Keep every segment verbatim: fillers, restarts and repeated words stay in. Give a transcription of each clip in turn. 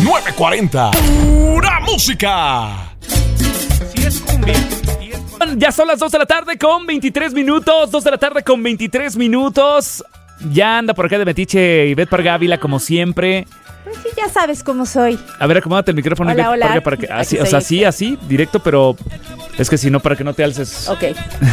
nueve cuarenta. ¡Pura música! Si es cumbia. Ya son las dos de la tarde con veintitrés minutos. dos de la tarde con veintitrés minutos. Ya anda por acá de metiche Ivette Parga Ávila, como siempre. Pues sí, ya sabes cómo soy. A ver, acomódate el micrófono, Hola, Ivette hola. Parga, para que, así, Aquí o sea, estoy. así, así, directo, pero es que si no, para que no te alces. Ok.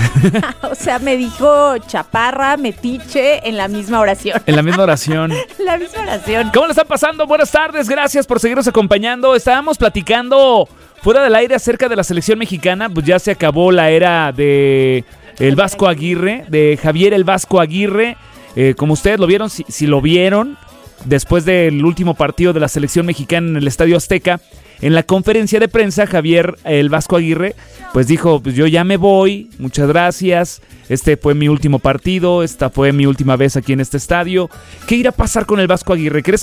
O sea, me dijo chaparra, metiche en la misma oración. En la misma oración. La misma oración. ¿Cómo le están pasando? Buenas tardes, gracias por seguirnos acompañando. Estábamos platicando fuera del aire acerca de la selección mexicana. Pues ya se acabó la era de el Vasco Aguirre, de Javier el Vasco Aguirre. Eh, como ustedes lo vieron, si, si lo vieron, después del último partido de la selección mexicana en el Estadio Azteca, en la conferencia de prensa, Javier el Vasco Aguirre, pues dijo, pues yo ya me voy, muchas gracias, este fue mi último partido, esta fue mi última vez aquí en este estadio. ¿Qué irá a pasar con el Vasco Aguirre? ¿Crees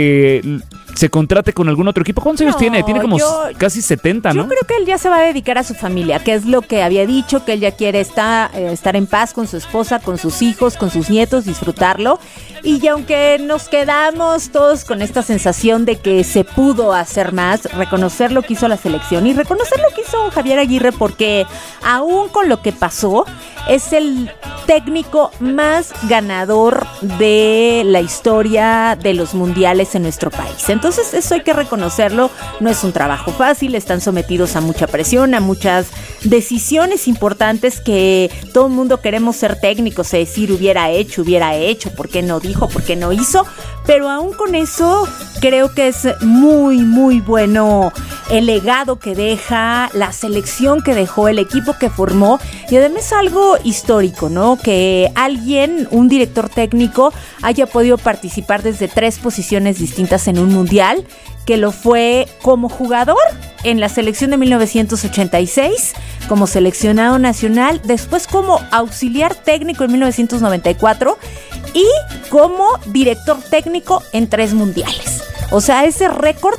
que se contrate con algún otro equipo? ¿Cuántos años No, tiene? Tiene como yo- casi setenta, ¿no? Yo creo que él ya se va a dedicar a su familia, que es lo que había dicho, que él ya quiere estar, eh, estar en paz con su esposa, con sus hijos, con sus nietos, disfrutarlo. Y ya aunque nos quedamos todos con esta sensación de que se pudo hacer más, reconocer lo que hizo la selección y reconocer lo que hizo Javier Aguirre, porque aún con lo que pasó, es el técnico más ganador de la historia de los mundiales en nuestro país. Entonces eso hay que reconocerlo, no es un trabajo fácil, están sometidos a mucha presión, a muchas decisiones importantes que todo el mundo queremos ser técnicos, es decir, hubiera hecho, hubiera hecho, ¿por qué no dijo, por qué no hizo? Pero aún con eso creo que es muy, muy bueno el legado que deja, la selección que dejó, el equipo que formó y además algo histórico, ¿no? Que alguien, un director técnico, haya podido participar desde tres posiciones distintas en un mundial, que lo fue como jugador en la selección de mil novecientos ochenta y seis, como seleccionado nacional, después como auxiliar técnico en mil novecientos noventa y cuatro y como director técnico en tres mundiales. O sea, ese récord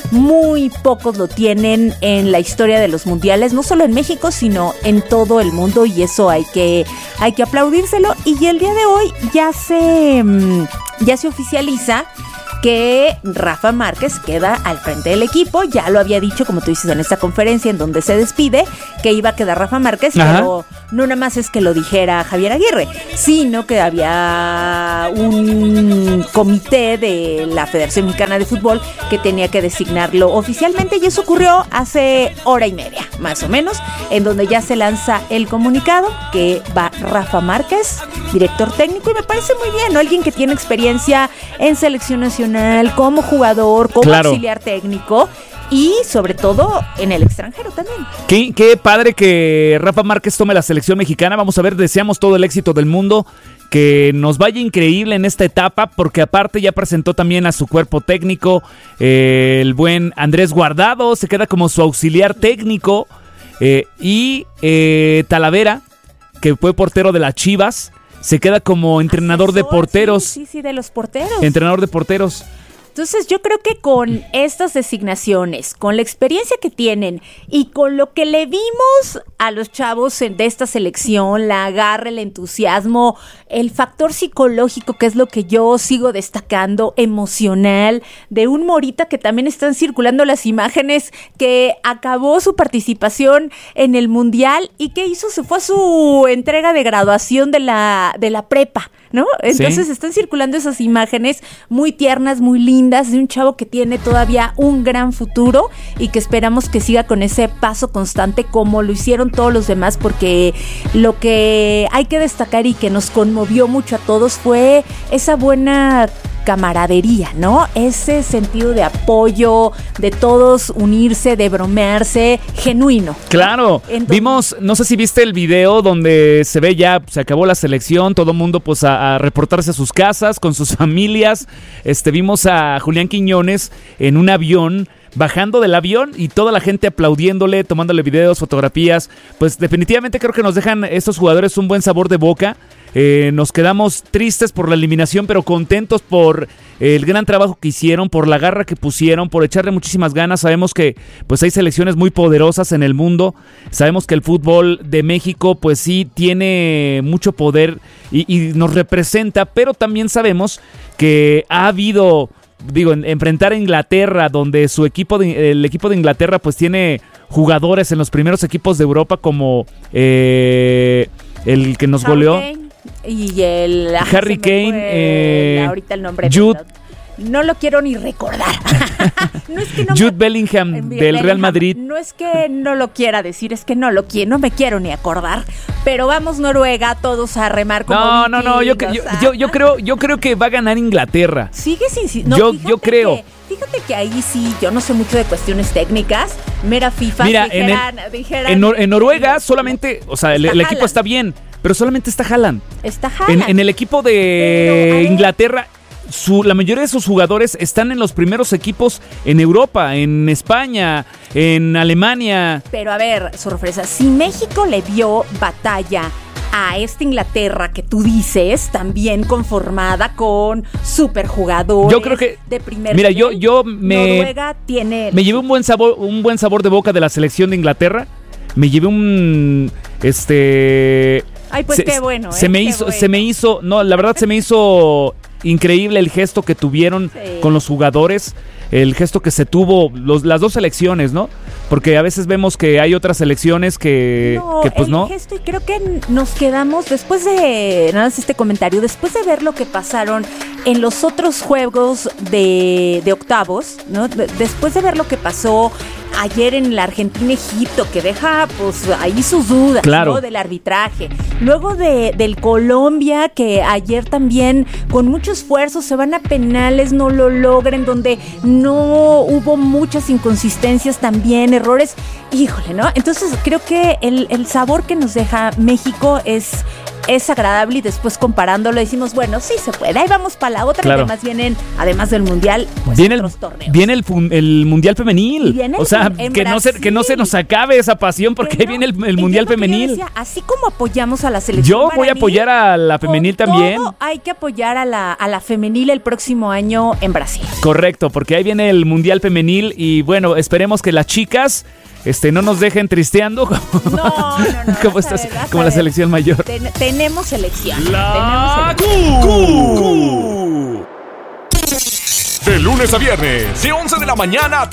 muy pocos lo tienen en la historia de los mundiales, no solo en México, sino en todo el mundo, y eso hay que, hay que aplaudírselo. Y el día de hoy ya se, ya se oficializa que Rafa Márquez queda al frente del equipo. Ya lo había dicho, como tú dices, en esta conferencia en donde se despide, que iba a quedar Rafa Márquez. Ajá. Pero no nada más es que lo dijera Javier Aguirre, sino que había un comité de la Federación Mexicana de Fútbol que tenía que designarlo oficialmente, y eso ocurrió hace hora y media, más o menos, en donde ya se lanza el comunicado que va Rafa Márquez, director técnico, y me parece muy bien, ¿no? Alguien que tiene experiencia en selección nacional, como jugador, como claro. auxiliar técnico y sobre todo en el extranjero también. Qué, qué padre que Rafa Márquez tome la selección mexicana. Vamos a ver, deseamos todo el éxito del mundo, que nos vaya increíble en esta etapa, porque aparte ya presentó también a su cuerpo técnico, eh, el buen Andrés Guardado se queda como su auxiliar técnico, eh, y eh, Talavera, que fue portero de las Chivas, se queda como entrenador Asesor, de porteros. Sí, sí, sí, de los porteros. Entrenador de porteros. Entonces yo creo que con estas designaciones, con la experiencia que tienen y con lo que le vimos a los chavos de esta selección, la garra, el entusiasmo, el factor psicológico, que es lo que yo sigo destacando, emocional, de un Morita, que también están circulando las imágenes, que acabó su participación en el Mundial y que hizo, se fue a su entrega de graduación de la, de la prepa, ¿no? Entonces ¿sí? Están circulando esas imágenes muy tiernas, muy lindas, de un chavo que tiene todavía un gran futuro y que esperamos que siga con ese paso constante como lo hicieron todos los demás, porque lo que hay que destacar y que nos conmovió mucho a todos fue esa buena camaradería, ¿no? Ese sentido de apoyo, de todos unirse, de bromearse, genuino. Claro, Entonces, vimos, no sé si viste el video donde se ve ya, se acabó la selección, todo el mundo pues a, a reportarse a sus casas, con sus familias. Este, vimos a Julián Quiñones en un avión, bajando del avión y toda la gente aplaudiéndole, tomándole videos, fotografías. Pues definitivamente creo que nos dejan estos jugadores un buen sabor de boca. Eh, nos quedamos tristes por la eliminación, pero contentos por el gran trabajo que hicieron, por la garra que pusieron, por echarle muchísimas ganas. Sabemos que pues hay selecciones muy poderosas en el mundo. Sabemos que el fútbol de México pues sí tiene mucho poder y, y nos representa, pero también sabemos que ha habido digo, en, enfrentar a Inglaterra, donde su equipo, de, el equipo de Inglaterra, pues tiene jugadores en los primeros equipos de Europa como eh, el que nos Harry goleó. Kane y el ah, Harry se me Kane, fue eh, ahorita el nombre. Jude. No lo quiero ni recordar. No es que no Jude me, Bellingham del Bellingham. Real Madrid. No es que no lo quiera decir, es que no lo quiero, no me quiero ni acordar. Pero vamos Noruega, todos a remar como No, no, no, yo, vikingos, yo, ¿ah? yo, yo creo, yo creo que va a ganar Inglaterra. Sigue sin... No, Yo- fíjate yo creo. que- fíjate que ahí sí, yo no sé mucho de cuestiones técnicas. Mera FIFA, Mira, en, dijeran, el- dijeran- en, Nor- en Noruega solamente, o sea, el, Está el equipo Haaland. está bien, pero solamente está Haaland. Está En, Haaland. en el equipo Pero, a de ver. Inglaterra, su, la mayoría de sus jugadores están en los primeros equipos en Europa, en España, en Alemania. Pero a ver, sorpresa, si México le dio batalla a esta Inglaterra que tú dices, también conformada con superjugadores Yo creo que- de primer mira, nivel, yo- yo me- Noruega tiene... Me llevé un buen sabor, un buen sabor de boca de la selección de Inglaterra. Me llevé un este Ay, pues se, qué bueno, se ¿eh? me Qué hizo, bueno. se me hizo, no, la verdad se me hizo increíble el gesto que tuvieron Sí. con los jugadores, el gesto que se tuvo los, las dos selecciones, ¿no? Porque a veces vemos que hay otras selecciones que, No, que pues el no. gesto, y creo que nos quedamos después de, nada más este comentario, después de ver lo que pasaron en los otros juegos de, de octavos, ¿no? De- después de ver lo que pasó ayer en la Argentina-Egipto, que deja pues ahí sus dudas, Claro. ¿no? Del arbitraje. Luego de, del Colombia, que ayer también con mucho esfuerzo se van a penales, no lo logran, donde no hubo muchas inconsistencias también, errores. Híjole, ¿no? Entonces creo que el, el sabor que nos deja México es... es agradable, y después comparándolo decimos, bueno, sí se puede, ahí vamos para la otra. Claro. Y además vienen, además del Mundial, pues Viene el, otros torneos. viene el, fun- el Mundial Femenil. Y viene el O sea, fun- en que no, se, que no se Brasil. nos acabe esa pasión porque Que ahí no, viene el, el y yo Mundial lo que yo Femenil. decía, así como apoyamos a la selección Yo voy a varonil, apoyar a la femenil con también. todo hay que apoyar a la, a la femenil el próximo año en Brasil. Correcto, porque ahí viene el Mundial Femenil y bueno, esperemos que las chicas este, no nos dejen tristeando como, No, no, no. como, vas a estas- ver, vas a como la ver. selección mayor. Ten- tenemos selección. La tenemos selección. Q. De lunes a viernes, de once de la mañana a